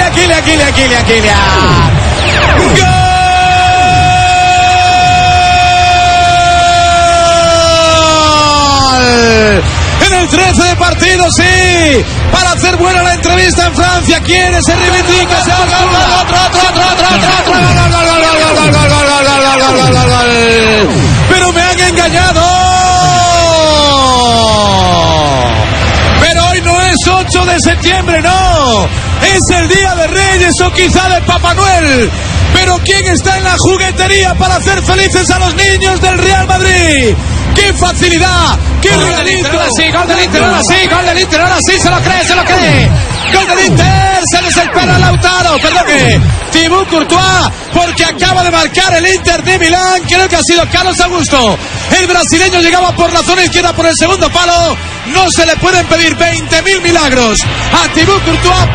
En el 13 de partido, sí, para hacer buena la entrevista en Francia. Quiere, se reivindica, se pero me han engañado. Pero hoy no es 8 de septiembre, no, es el Día de Reyes o quizá de Papá Noel. Pero ¿quién está en la juguetería para hacer felices a los niños del Real Madrid? ¡Qué facilidad! ¡Qué regalito! Ahora sí, gol del Inter, ahora sí, gol del Inter, ahora sí, se lo cree. Gol del Inter, se desespera Lautaro, perdón, Thibaut Courtois, porque acaba de marcar el Inter de Milán, creo que ha sido Carlos Augusto. El brasileño llegaba por la zona izquierda por el segundo palo, no se le pueden pedir 20.000 milagros a Thibaut Courtois,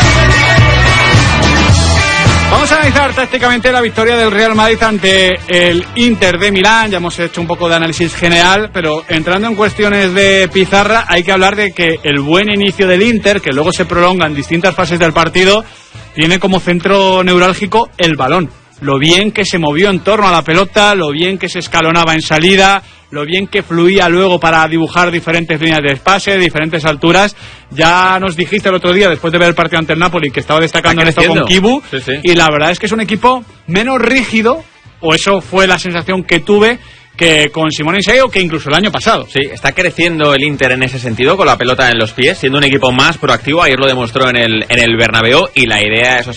Vamos a analizar tácticamente la victoria del Real Madrid ante el Inter de Milán. Ya hemos hecho un poco de análisis general, pero entrando en cuestiones de pizarra, hay que hablar de que el buen inicio del Inter, que luego se prolonga en distintas fases del partido, tiene como centro neurálgico el balón. Lo bien que se movió en torno a la pelota, lo bien que se escalonaba en salida, lo bien que fluía luego para dibujar diferentes líneas de pase, diferentes alturas. Ya nos dijiste el otro día, después de ver el partido ante el Napoli, que estaba destacando en esto con Kibu, sí. Y la verdad es que es un equipo menos rígido, o eso fue la sensación que tuve, que con Simone Inzaghi, o que incluso el año pasado. Sí, está creciendo el Inter en ese sentido, con la pelota en los pies, siendo un equipo más proactivo. Ayer lo demostró en el Bernabéu, y la idea, eso